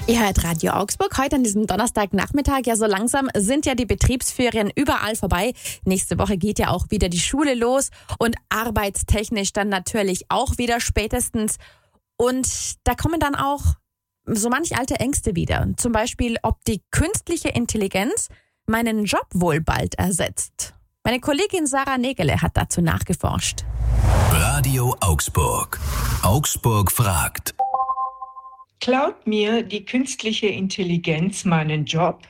Ihr hört Radio Augsburg heute an diesem Donnerstagnachmittag. Ja, so langsam sind ja die Betriebsferien überall vorbei. Nächste Woche geht ja auch wieder die Schule los und arbeitstechnisch dann natürlich auch wieder spätestens. Und da kommen dann auch so manch alte Ängste wieder. Zum Beispiel, ob die künstliche Intelligenz meinen Job wohl bald ersetzt. Meine Kollegin Sarah Nägele hat dazu nachgeforscht. Radio Augsburg. Augsburg fragt. Klaut mir die künstliche Intelligenz meinen Job?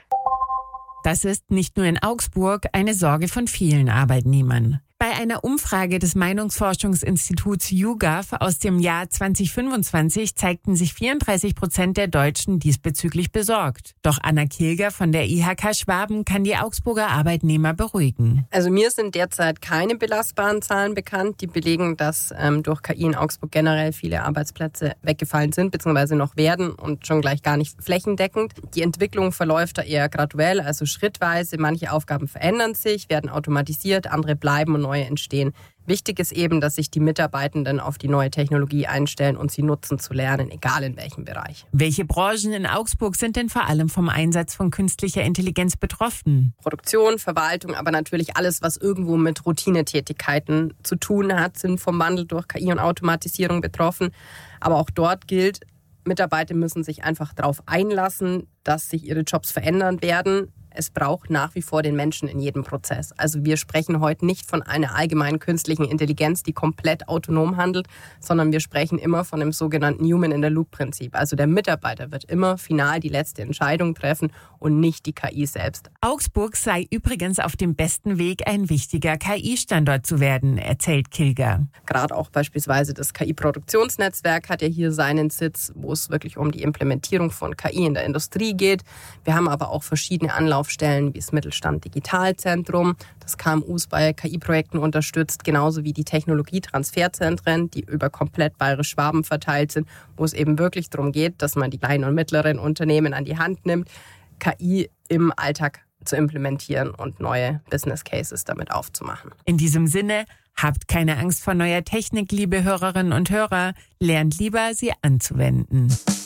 Das ist nicht nur in Augsburg eine Sorge von vielen Arbeitnehmern. Bei einer Umfrage des Meinungsforschungsinstituts YouGov aus dem Jahr 2025 zeigten sich 34% der Deutschen diesbezüglich besorgt. Doch Anna Kilger von der IHK Schwaben kann die Augsburger Arbeitnehmer beruhigen. Also mir sind derzeit keine belastbaren Zahlen bekannt, die belegen, dass durch KI in Augsburg generell viele Arbeitsplätze weggefallen sind bzw. noch werden und schon gleich gar nicht flächendeckend. Die Entwicklung verläuft da eher graduell, also schrittweise. Manche Aufgaben verändern sich, werden automatisiert, andere bleiben und neue entstehen. Wichtig ist eben, dass sich die Mitarbeitenden auf die neue Technologie einstellen und sie nutzen zu lernen, egal in welchem Bereich. Welche Branchen in Augsburg sind denn vor allem vom Einsatz von künstlicher Intelligenz betroffen? Produktion, Verwaltung, aber natürlich alles, was irgendwo mit Routinetätigkeiten zu tun hat, sind vom Wandel durch KI und Automatisierung betroffen. Aber auch dort gilt, Mitarbeiter müssen sich einfach darauf einlassen, dass sich ihre Jobs verändern werden. Es braucht nach wie vor den Menschen in jedem Prozess. Also wir sprechen heute nicht von einer allgemeinen künstlichen Intelligenz, die komplett autonom handelt, sondern wir sprechen immer von dem sogenannten Human-in-the-Loop-Prinzip. Also der Mitarbeiter wird immer final die letzte Entscheidung treffen und nicht die KI selbst. Augsburg sei übrigens auf dem besten Weg, ein wichtiger KI-Standort zu werden, erzählt Kilger. Gerade auch beispielsweise das KI-Produktionsnetzwerk hat ja hier seinen Sitz, wo es wirklich um die Implementierung von KI in der Industrie geht. Wir haben aber auch verschiedene Anlaufstellen wie das Mittelstand Digitalzentrum, das KMUs bei KI-Projekten unterstützt, genauso wie die Technologietransferzentren, die über komplett Bayerisch-Schwaben verteilt sind, wo es eben wirklich darum geht, dass man die kleinen und mittleren Unternehmen an die Hand nimmt, KI im Alltag zu implementieren und neue Business Cases damit aufzumachen. In diesem Sinne, habt keine Angst vor neuer Technik, liebe Hörerinnen und Hörer, lernt lieber, sie anzuwenden.